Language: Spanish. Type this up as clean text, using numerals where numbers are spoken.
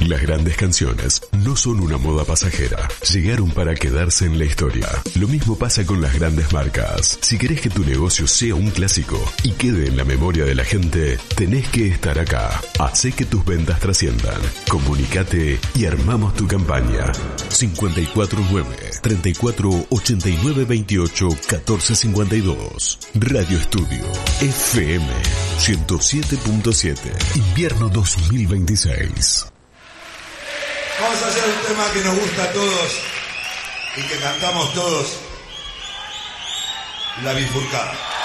Las grandes canciones no son una moda pasajera. Llegaron para quedarse en la historia. Lo mismo pasa con las grandes marcas. Si querés que tu negocio sea un clásico y quede en la memoria de la gente, tenés que estar acá. Hacé que tus ventas trasciendan. Comunicate y armamos tu campaña. 549-3489-28-1452. Radio Estudio FM 107.7. Invierno 2026. Vamos a hacer un tema que nos gusta a todos y que cantamos todos. La bifurcada.